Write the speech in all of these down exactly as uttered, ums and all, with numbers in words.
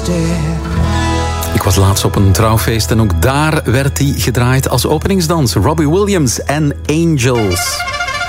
Ik was laatst op een trouwfeest en ook daar werd hij gedraaid als openingsdans. Robbie Williams en Angels.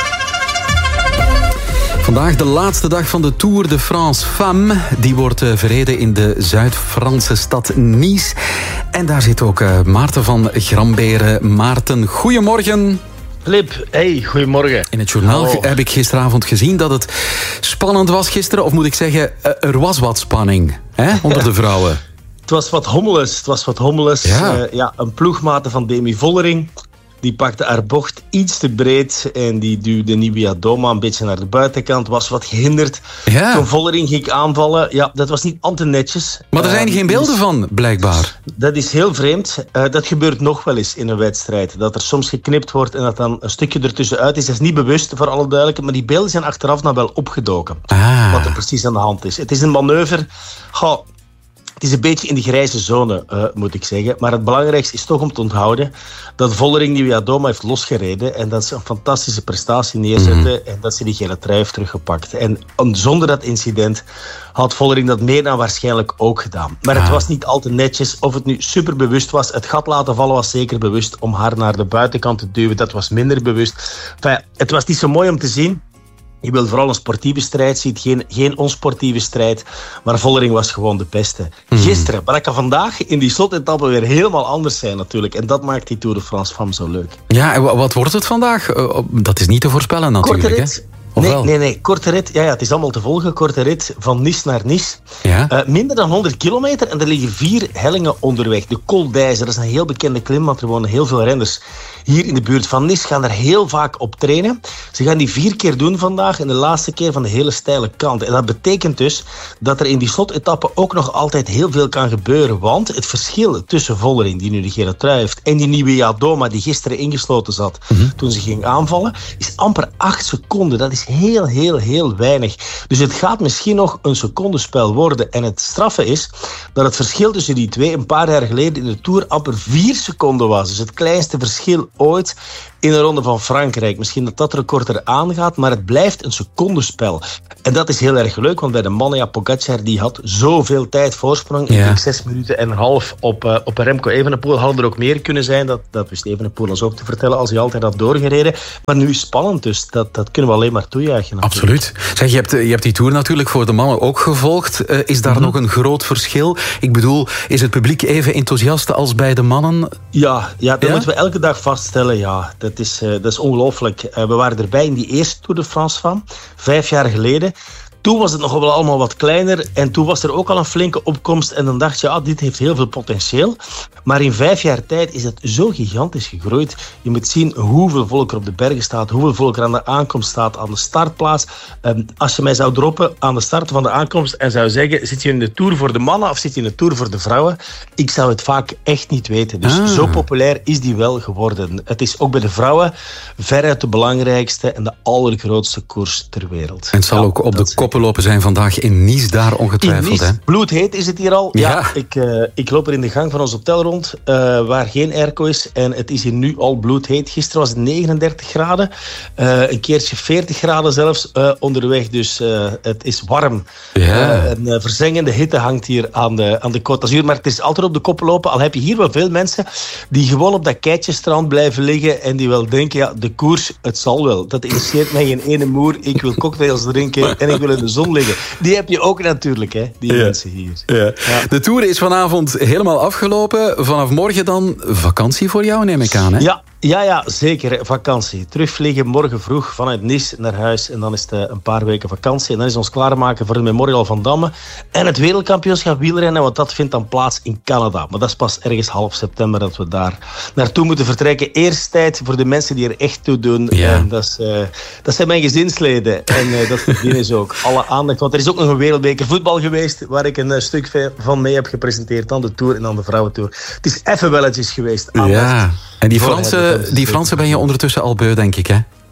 Vandaag de laatste dag van de Tour de France Femme. Die wordt uh, verreden in de Zuid-Franse stad Nice. En daar zit ook uh, Maarten van Gramberen. Maarten, goedemorgen. Flip, hey, goedemorgen. In het journaal Hallo. heb ik gisteravond gezien dat het spannend was gisteren. Of moet ik zeggen, uh, er was wat spanning hè, onder de vrouwen. Het was wat hommeles. Het was wat hommeles. Ja. Uh, ja, een ploegmaat van Demi Vollering. Die pakte haar bocht iets te breed en die duwde Nibia Doma een beetje naar de buitenkant. Was wat gehinderd. Ja. Toen Vollering ging aanvallen. Ja, dat was niet al te netjes. Maar er zijn Uh, geen beelden dus, van, blijkbaar. Dat is heel vreemd. Uh, dat gebeurt nog wel eens in een wedstrijd. Dat er soms geknipt wordt en dat dan een stukje ertussenuit is. Dat is niet bewust, voor alle duidelijkheid. Maar die beelden zijn achteraf dan wel opgedoken. Ah. Wat er precies aan de hand is. Het is een manoeuvre. Goh, het is een beetje in de grijze zone, uh, moet ik zeggen. Maar het belangrijkste is toch om te onthouden dat Vollering Nibia Doma heeft losgereden en dat ze een fantastische prestatie neerzetten mm. en dat ze die gele trui heeft teruggepakt. En zonder dat incident had Vollering dat meer dan waarschijnlijk ook gedaan. Maar ah. het was niet al te netjes. Of het nu superbewust was. Het gat laten vallen was zeker bewust. Om haar naar de buitenkant te duwen, dat was minder bewust. Enfin, het was niet zo mooi om te zien. Je wil vooral een sportieve strijd zien, geen, geen onsportieve strijd. Maar Vollering was gewoon de beste. Mm. Gisteren, maar dat kan vandaag in die slotetappe weer helemaal anders zijn natuurlijk. En dat maakt die Tour de France Femme zo leuk. Ja, en wat wordt het vandaag? Dat is niet te voorspellen natuurlijk. Korte rit. Hè? Nee, nee, nee, korte rit. Ja, ja, het is allemaal te volgen. Korte rit van Nice naar Nice. Ja. Uh, minder dan honderd kilometer en er liggen vier hellingen onderweg. De Col d'Aise, dat is een heel bekende klim, want er wonen heel veel renners hier in de buurt van Nice. Gaan er heel vaak op trainen. Ze gaan die vier keer doen vandaag en de laatste keer van de hele steile kant. En dat betekent dus dat er in die slotetappe ook nog altijd heel veel kan gebeuren. Want het verschil tussen Vollering, die nu de gele trui heeft, en die Nibia Doma, die gisteren ingesloten zat mm-hmm. toen ze ging aanvallen, is amper acht seconden. Dat is heel, heel, heel weinig. Dus het gaat misschien nog een secondenspel worden. En het straffe is dat het verschil tussen die twee een paar jaar geleden in de Tour amper vier seconden was. Dus het kleinste verschil ooit in de Ronde van Frankrijk. Misschien dat dat record eraan gaat, maar het blijft een secondenspel. En dat is heel erg leuk, want bij de mannen, ja, Pogacar die had zoveel tijd voorsprong. Ja. Ik denk zes minuten en een half op, uh, op Remco Evenepoel. Hadden er ook meer kunnen zijn, dat, dat wist Evenepoel ons ook te vertellen, als hij altijd had doorgereden. Maar nu is het spannend, dus dat, dat kunnen we alleen maar toejuichen. Absoluut. Zeg, je hebt, je hebt die Tour natuurlijk voor de mannen ook gevolgd. Uh, is daar mm-hmm. nog een groot verschil? Ik bedoel, is het publiek even enthousiast als bij de mannen? Ja, ja dat ja? moeten we elke dag vaststellen. Ja, dat is, uh, dat is ongelooflijk. Uh, we waren erbij in die eerste Tour de France van, vijf jaar geleden. Toen was het nog wel allemaal wat kleiner en toen was er ook al een flinke opkomst en dan dacht je, ah, dit heeft heel veel potentieel. Maar in vijf jaar tijd is het zo gigantisch gegroeid. Je moet zien hoeveel volk er op de bergen staat, hoeveel volk er aan de aankomst staat, aan de startplaats. Um, als je mij zou droppen aan de start van de aankomst en zou zeggen, zit je in de Tour voor de mannen of zit je in de Tour voor de vrouwen? Ik zou het vaak echt niet weten. Dus ah. zo populair is die wel geworden. Het is ook bij de vrouwen veruit de belangrijkste en de allergrootste koers ter wereld. En het zal ja, ook op de koppen lopen zijn vandaag in Nice, daar ongetwijfeld. In Nice, hè? Bloedheet is het hier al. Ja, ja. Ik, uh, ik loop er in de gang van ons hotel rond, uh, waar geen airco is. En het is hier nu al bloedheet. Gisteren was het negenendertig graden. Uh, een keertje veertig graden zelfs uh, onderweg. Dus uh, het is warm. Ja. Uh, een uh, verzengende hitte hangt hier aan de, aan de Côte d'Azur. Maar het is altijd op de kop lopen. Al heb je hier wel veel mensen die gewoon op dat keitjesstrand blijven liggen en die wel denken, ja, de koers, het zal wel. Dat interesseert mij geen ene moer. Ik wil cocktails drinken en ik wil in de zon liggen. Die heb je ook natuurlijk, hè, die ja. mensen hier. Ja. Ja. De Tour is vanavond helemaal afgelopen. Vanaf morgen dan vakantie voor jou, neem ik aan, hè? Ja. Ja, ja, zeker. Vakantie. Terugvliegen morgen vroeg vanuit Nice naar huis. En dan is het een paar weken vakantie. En dan is ons klaarmaken voor de Memorial van Damme. En het wereldkampioenschap wielrennen, want dat vindt dan plaats in Canada. Maar dat is pas ergens half september dat we daar naartoe moeten vertrekken. Eerst tijd voor de mensen die er echt toe doen. Ja. En dat, is, uh, dat zijn mijn gezinsleden. En uh, dat verdienen ze ook. Alle aandacht. Want er is ook nog een wereldbeker voetbal geweest, waar ik een uh, stuk van mee heb gepresenteerd. Dan de Tour en dan de Vrouwentour. Het is even welletjes geweest. Aandacht. Ja. En die Fransen, die Fransen ben je ondertussen al beu, denk ik, hè?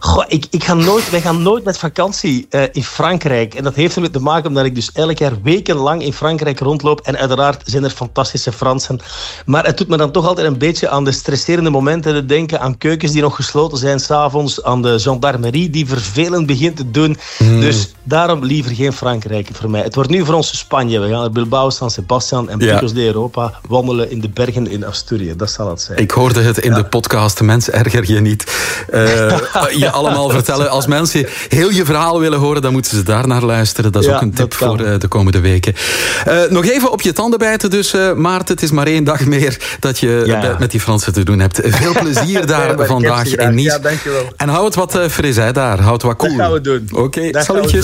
Goh, ik, ik ga nooit, wij gaan nooit met vakantie uh, in Frankrijk. En dat heeft ermee te maken omdat ik dus elk jaar wekenlang in Frankrijk rondloop. En uiteraard zijn er fantastische Fransen. Maar het doet me dan toch altijd een beetje aan de stresserende momenten te denken. Aan keukens die nog gesloten zijn s'avonds. Aan de gendarmerie die vervelend begint te doen. Mm. Dus daarom liever geen Frankrijk voor mij. Het wordt nu voor ons Spanje. We gaan naar Bilbao, San Sebastian en Picos ja. de Europa wandelen in de bergen in Asturië. Dat zal het zijn. Ik hoorde het in ja. de podcast. Mens, erger je niet. Uh, je allemaal vertellen. Als mensen heel je verhaal willen horen, dan moeten ze daar naar luisteren. Dat is ja, ook een tip voor uh, de komende weken. Uh, nog even op je tanden bijten dus, uh, Maarten. Het is maar één dag meer dat je ja. met die Fransen te doen hebt. Veel plezier daar ja, vandaag in Nice. Ja, dankjewel. En hou het wat uh, fris, hè, daar. Houd het wat cool. Dat gaan we doen. Oké, okay, salutjes.